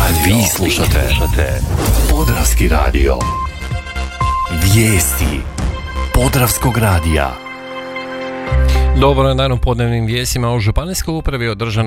Vi slušate Podravski radio. Vijesti Podravskog radija. Dobro, na podnevnim vijestima u županijskoj upravi održana